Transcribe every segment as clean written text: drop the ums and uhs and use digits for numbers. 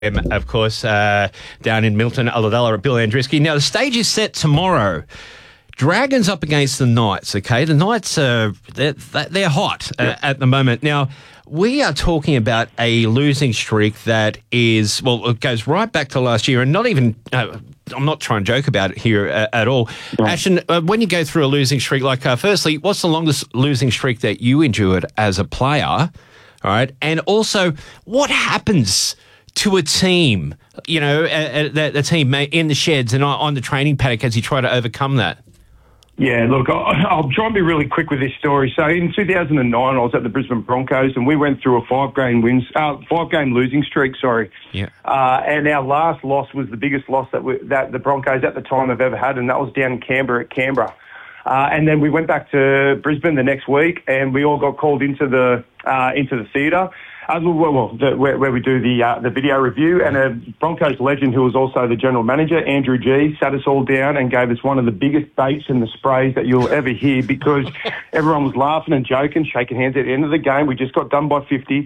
Of course, down in Milton, Ulladulla at Bill Andriski. Now, the stage is set tomorrow. Dragons up against the Knights, okay? The Knights, they're hot at the moment. Now, we are talking about a losing streak that is, well, it goes right back to last year and not even... I'm not trying to joke about it here at all. Yeah. Ashton, when you go through a losing streak, like, firstly, what's the longest losing streak that you endured as a player? All right. And also, what happens to a team, you know, the team in the sheds and on the training paddock as you try to overcome that? Yeah, look, I'll try and be really quick with this story. So in 2009, I was at the Brisbane Broncos and we went through a five-game losing streak, Yeah. And our last loss was the biggest loss that the Broncos at the time have ever had, and that was down in Canberra at Canberra. And then we went back to Brisbane the next week and we all got called into the theatre. Where we do the video review, and a Broncos legend who was also the general manager, Andrew G, sat us all down and gave us one of the biggest baits and the sprays that you'll ever hear, because everyone was laughing and joking, shaking hands at the end of the game. We just got done by 50.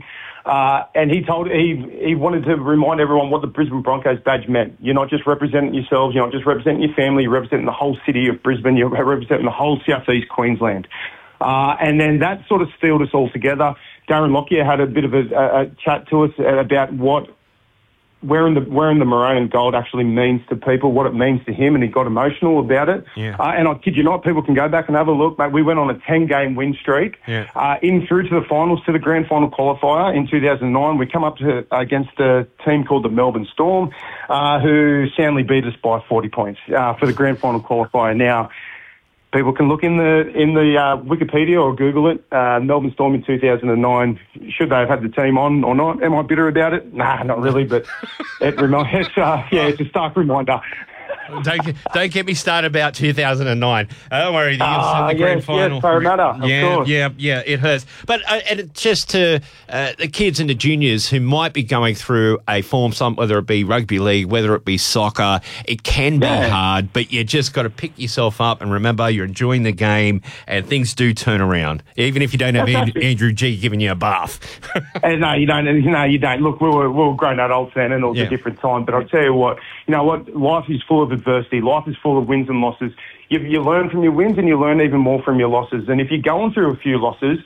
And he wanted to remind everyone what the Brisbane Broncos badge meant. You're not just representing yourselves, you're not just representing your family, you're representing the whole city of Brisbane, you're representing the whole southeast Queensland. And then that sort of steeled us all together. Darren Lockyer had a bit of a chat to us about what wearing the maroon and gold actually means to people, what it means to him, and he got emotional about it. Yeah. And I kid you not, people can go back and have a look. Mate, we went on a 10-game win streak, through to the finals, to the grand final qualifier in 2009. We come up against a team called the Melbourne Storm, who soundly beat us by 40 points for the grand final qualifier. Now, people can look in the Wikipedia or Google it. Melbourne Storm in 2009. Should they have had the team on or not? Am I bitter about it? Nah, not really. But it's a stark reminder. Don't get me started about 2009. Don't worry, the grand final. Yes, Parramatta, of course. Yeah, it hurts. But and just to the kids and the juniors who might be going through a form, whether it be rugby league, whether it be soccer, it can be hard, but you just got to pick yourself up and remember you're enjoying the game and things do turn around, even if you don't have Andrew G giving you a bath. No, you don't. You don't. Look, we were grown adults then, and it was a different time. But I'll tell you what, life is full of adversity. Life is full of wins and losses. You learn from your wins and you learn even more from your losses. And if you're going through a few losses,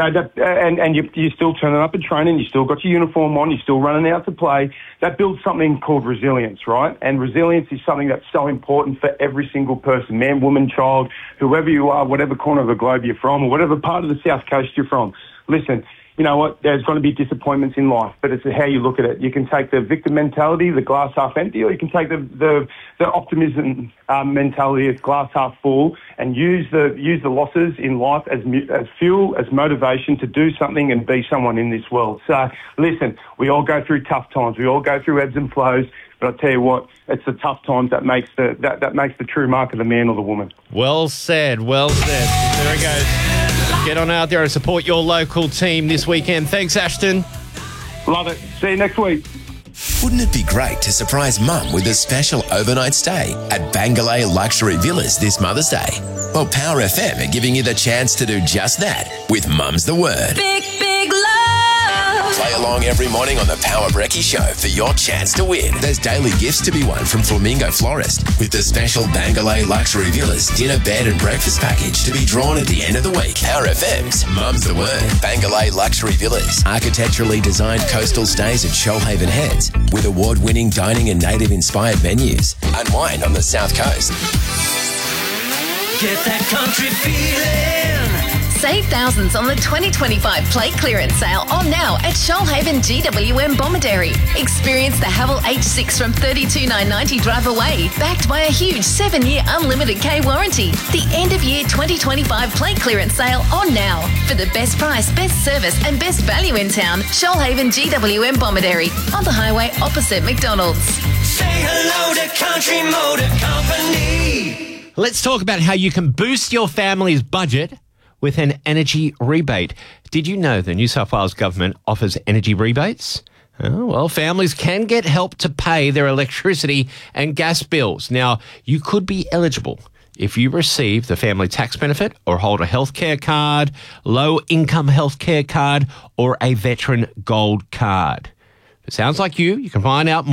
and you're still turning up at training, you still got your uniform on, you're still running out to play, that builds something called resilience, right? And resilience is something that's so important for every single person, man, woman, child, whoever you are, whatever corner of the globe you're from, or whatever part of the South Coast you're from. Listen, you know what, there's going to be disappointments in life, but it's how you look at it. You can take the victim mentality, the glass half empty, or you can take the optimism mentality, of glass half full, and use the losses in life as fuel, as motivation to do something and be someone in this world. So, listen, we all go through tough times. We all go through ebbs and flows. But I'll tell you what, it's the tough times that makes the true mark of the man or the woman. Well said. There it goes. Get on out there and support your local team this weekend. Thanks, Ashton. Love it. See you next week. Wouldn't it be great to surprise Mum with a special overnight stay at Bangalore Luxury Villas this Mother's Day? Well, Power FM are giving you the chance to do just that with Mum's the Word. Big love. Play along every morning on the Power Brekkie Show for your chance to win. There's daily gifts to be won from Flamingo Florist with the special Bangalore Luxury Villas dinner, bed and breakfast package to be drawn at the end of the week. Power FM's Mum's the Word. Bangalore Luxury Villas. Architecturally designed coastal stays at Shoalhaven Heads with award-winning dining and native-inspired venues. Unwind on the South Coast. Get that country feeling. Save thousands on the 2025 plate clearance sale on now at Shoalhaven GWM Bomaderry. Experience the Haval H6 from $32,990 drive away, backed by a huge 7-year unlimited K warranty. The end of year 2025 plate clearance sale on now. For the best price, best service and best value in town, Shoalhaven GWM Bomaderry on the highway opposite McDonald's. Say hello to Country Motor Company. Let's talk about how you can boost your family's budget with an energy rebate. Did you know the New South Wales government offers energy rebates? Oh, well, families can get help to pay their electricity and gas bills. Now, you could be eligible if you receive the family tax benefit or hold a healthcare card, low income healthcare card, or a veteran gold card. If it sounds like you can find out more.